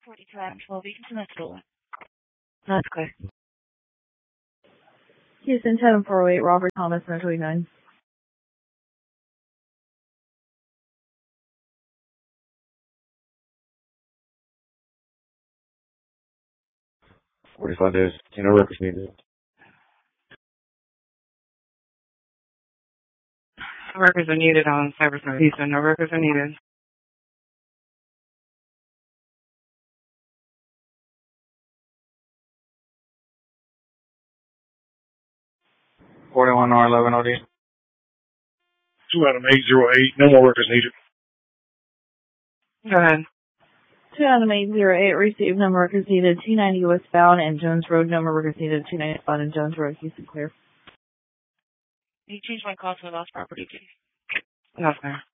42 Adam 12 Eaton next door. That's clear. Houston 10408, Robert Thomas, 929. $45 days. No records needed. No records are needed on Cybersmart Houston. No records are needed. $41R11OD. 2 Adam 808. No more records needed. Go ahead. 2 Adam 808, received number records needed 290 westbound and Jones Road, number records needed 290 westbound and Jones Road, Houston clear. Can you change my call to a lost property, please? No, sir.